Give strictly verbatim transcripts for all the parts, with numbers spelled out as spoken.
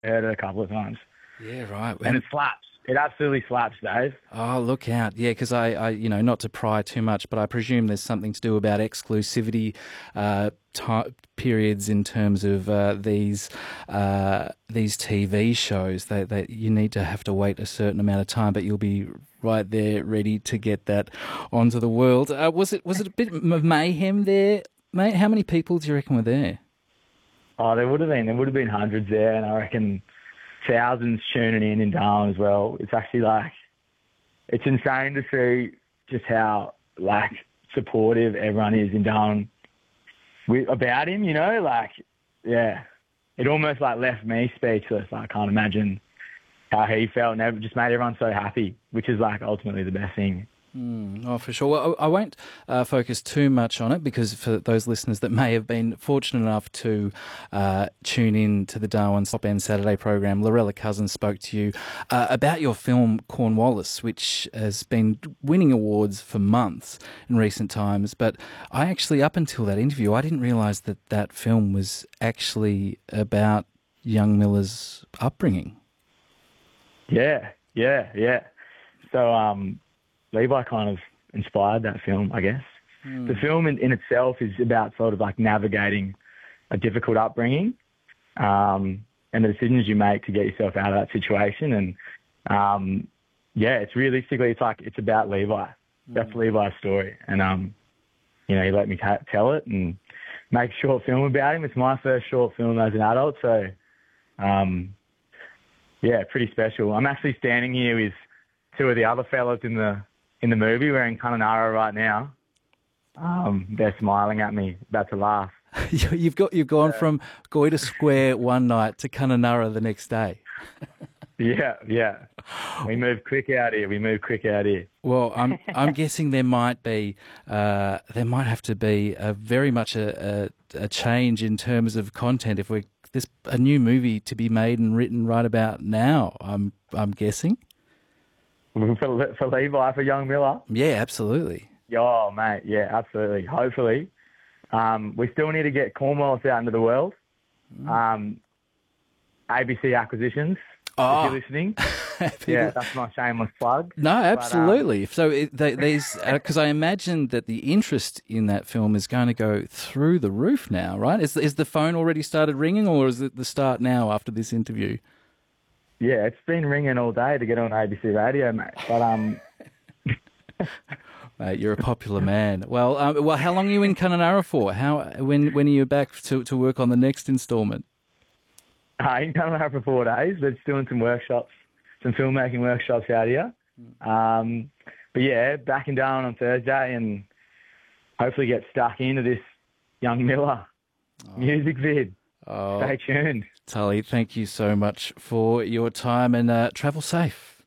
heard it a couple of times. Yeah, right. And it slaps. It absolutely slaps, Dave. Oh, look out. Yeah, because I, I, you know, not to pry too much, but I presume there's something to do about exclusivity uh, ti periods in terms of uh, these uh, these T V shows. That they, you need to have to wait a certain amount of time, but you'll be right there ready to get that onto the world. Uh, was it was it a bit of mayhem there, mate? How many people do you reckon were there? Oh, there would have been. There would have been hundreds there, and I reckon thousands tuning in in Darwin as well. It's actually like, it's insane to see just how like supportive everyone is in Darwin with, about him, you know, like, yeah, it almost like left me speechless. I can't imagine how he felt, and it just made everyone so happy, which is like ultimately the best thing. Mm, oh, for sure. Well, I I won't uh, focus too much on it because for those listeners that may have been fortunate enough to uh, tune in to the Darwin Top End Saturday program, Lorella Cousins spoke to you uh, about your film Cornwallis, which has been winning awards for months in recent times. But I actually, up until that interview, I didn't realise that that film was actually about young Miller's upbringing. Yeah, yeah, yeah. So, um, Levi kind of inspired that film, I guess. Mm. The film in, in itself is about sort of like navigating a difficult upbringing um, and the decisions you make to get yourself out of that situation. And, um, yeah, it's realistically, it's like, it's about Levi. Mm. That's Levi's story. And, um, you know, he let me t- tell it and make a short film about him. It's my first short film as an adult. So, um, yeah, pretty special. I'm actually standing here with two of the other fellas in the in the movie. We're in Kununurra right now. Um, they're smiling at me, about to laugh. you've got you've gone yeah. from Goyder Square one night to Kununurra the next day. yeah, yeah. We move quick out here. We move quick out here. Well, I'm I'm guessing there might be uh, there might have to be a very much a, a, a change in terms of content if we're there's a new movie to be made and written right about now. I'm I'm guessing. For, for Levi, for young Miller? Yeah, absolutely. Oh, mate, yeah, absolutely. Hopefully. Um, we still need to get Cornwallis out into the world. Um, A B C Acquisitions, oh. if you're listening. yeah, that's my shameless plug. No, absolutely. But, um... So it, they, these, because uh, I imagine that the interest in that film is going to go through the roof now, right? Is, is the phone already started ringing, or is it the start now after this interview? Yeah, it's been ringing all day to get on A B C Radio, mate. But um, mate, you're a popular man. Well, um, well, how long are you in Kununurra for? How when when are you back to to work on the next instalment? Uh, in Kununurra for four days, but just doing some workshops, some filmmaking workshops out here. Um, but yeah, back in Darwin on Thursday, and hopefully get stuck into this young Miller oh. music vid. Oh. Stay tuned. Tully, thank you so much for your time and uh, travel safe.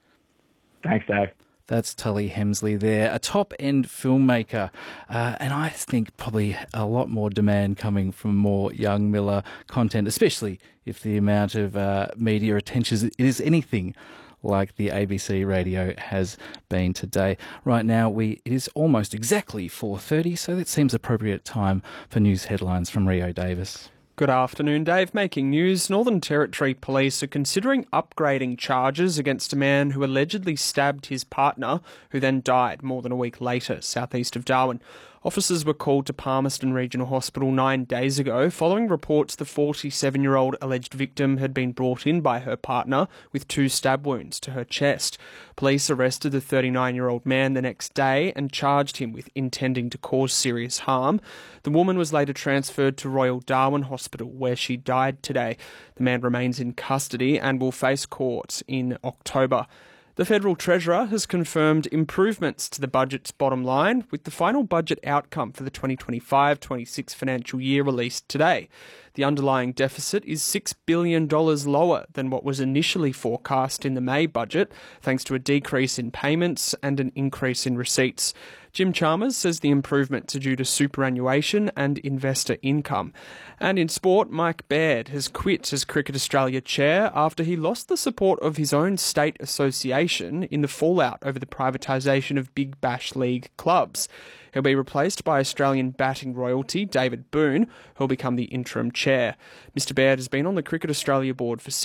Thanks, Dave. That's Tully Hemsley there, a top-end filmmaker, uh, and I think probably a lot more demand coming from more young Miller content, especially if the amount of uh, media attention is anything like the A B C radio has been today. Right now, we it is almost exactly four thirty, so that seems appropriate time for news headlines from Rio Davis. Good afternoon, Dave. Making news, Northern Territory Police are considering upgrading charges against a man who allegedly stabbed his partner, who then died more than a week later, southeast of Darwin. Officers were called to Palmerston Regional Hospital nine days ago following reports the forty-seven-year-old alleged victim had been brought in by her partner with two stab wounds to her chest. Police arrested the thirty-nine-year-old man the next day and charged him with intending to cause serious harm. The woman was later transferred to Royal Darwin Hospital, where she died today. The man remains in custody and will face court in October. The Federal Treasurer has confirmed improvements to the budget's bottom line, with the final budget outcome for the twenty twenty-five twenty-six financial year released today. The underlying deficit is six billion dollars lower than what was initially forecast in the May budget, thanks to a decrease in payments and an increase in receipts. Jim Chalmers says the improvements are due to superannuation and investor income. And in sport, Mike Baird has quit as Cricket Australia chair after he lost the support of his own state association in the fallout over the privatisation of Big Bash League clubs. He'll be replaced by Australian batting royalty David Boone, who'll become the interim chair. Mister Baird has been on the Cricket Australia board for